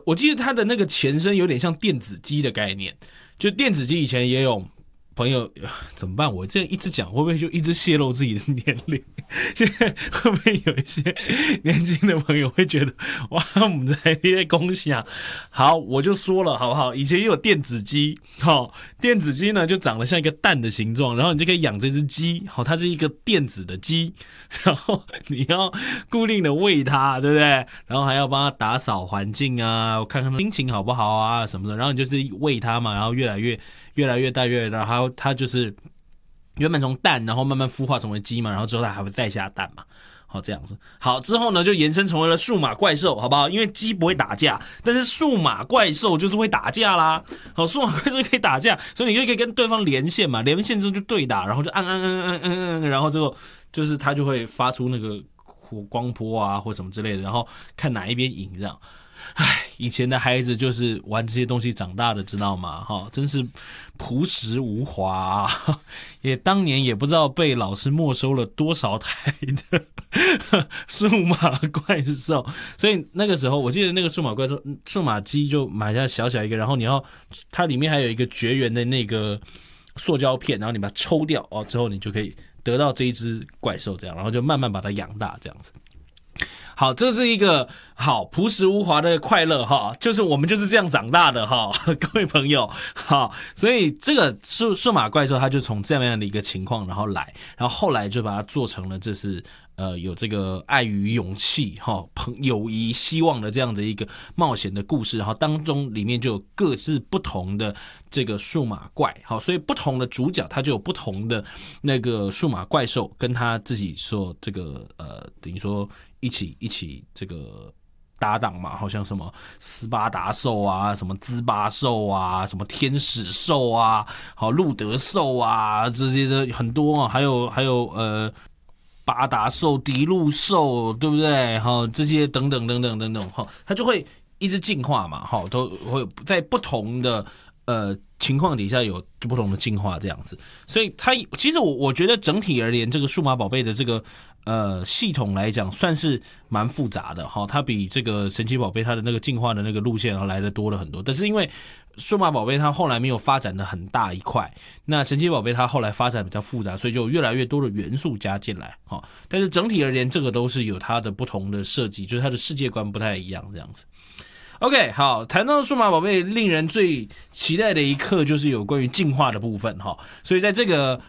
我记得它的那个前身有点像电子鸡的概念，就电子鸡以前也有朋友怎么办？我这样一直讲，会不会就一直泄露自己的年龄？现在会不会有一些年轻的朋友会觉得，哇，我们在恭喜啊！好，我就说了，好不好？以前也有电子鸡，电子鸡呢就长得像一个蛋的形状，然后你就可以养这只鸡，它是一个电子的鸡，然后你要固定的喂它，对不对？然后还要帮它打扫环境啊，看看心情好不好啊什么的，然后你就是喂它嘛，然后越来越大，然后它就是原本从蛋，然后慢慢孵化成为鸡嘛，然后之后它还会再下蛋嘛。好，这样子。好，之后呢就延伸成为了数码怪兽，好不好？因为鸡不会打架，但是数码怪兽就是会打架啦。好，数码怪兽可以打架，所以你就可以跟对方连线嘛，连线之后就对打，然后就按，然后之后就是它就会发出那个光波啊或什么之类的，然后看哪一边赢这样。唉，以前的孩子就是玩这些东西长大的，知道吗？真是朴实无华啊，也当年也不知道被老师没收了多少台的数码怪兽，所以那个时候我记得那个数码怪兽数码机就买下小小一个，然后你要它里面还有一个绝缘的那个塑胶片，然后你把它抽掉之后你就可以得到这一只怪兽，这样，然后就慢慢把它养大这样子。好，这是一个好朴实无华的快乐哈，就是我们就是这样长大的哈，各位朋友。好，所以这个数码怪兽它就从这样的一个情况然后后来就把它做成了这是有这个爱与勇气哈、友谊希望的这样的一个冒险的故事，然后当中里面就有各自不同的这个数码怪，好，所以不同的主角他就有不同的那个数码怪兽跟他自己说这个等于说一起这个搭档嘛，好像什么斯巴达兽啊，什么兹巴兽啊，什么天使兽啊，好路德兽啊，这些的很多啊，还有巴达兽、迪路兽，对不对？好，这些等等，好，它就会一直进化嘛，好，都会在不同的情况底下有不同的进化这样子，所以它其实我觉得整体而言，这个数码宝贝的这个系统来讲算是蛮复杂的哈，它比这个神奇宝贝它的那个进化的那个路线来的多了很多，但是因为数码宝贝它后来没有发展的很大一块，那神奇宝贝它后来发展比较复杂，所以就有越来越多的元素加进来哈，但是整体而言，这个都是有它的不同的设计，就是它的世界观不太一样这样子。OK， 好，谈到数码宝贝，令人最期待的一刻就是有关于进化的部分哈，所以在这个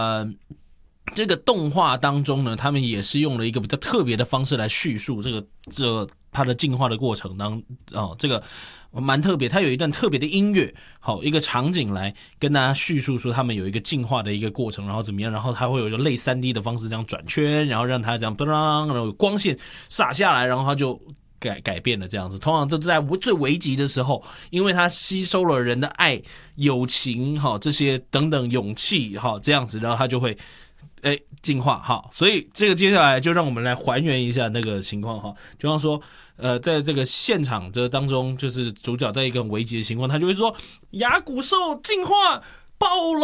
动画当中呢，他们也是用了一个比较特别的方式来叙述它的进化的过程这个蛮特别，它有一段特别的音乐，好，一个场景来跟大家叙述说他们有一个进化的一个过程，然后怎么样，然后它会有一个类 3D 的方式这样转圈，然后让它这样然后有光线洒下来，然后它就改变了这样子，通常都在最危急的时候，因为它吸收了人的爱、友情，这些等等勇气，这样子，然后它就会进化。好，所以这个接下来就让我们来还原一下那个情况哈，就像说在这个现场的当中，就是主角在一个很危急的情况，他就会说牙骨兽进化爆了。